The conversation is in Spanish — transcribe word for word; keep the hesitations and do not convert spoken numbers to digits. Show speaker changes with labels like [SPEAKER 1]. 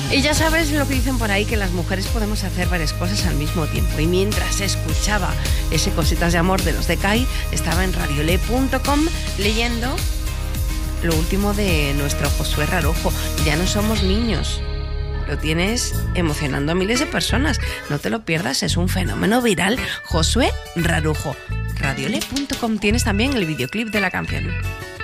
[SPEAKER 1] Y ya sabes lo que dicen por ahí, que las mujeres podemos hacer varias cosas al mismo tiempo. Y mientras escuchaba ese Cositas de Amor de los de Kai, estaba en radiole punto com leyendo lo último de nuestro Josué Rarujo. Ya no somos niños. Lo tienes emocionando a miles de personas. No te lo pierdas, es un fenómeno viral. Josué Rarujo. radiole punto com. Tienes también el videoclip de la canción.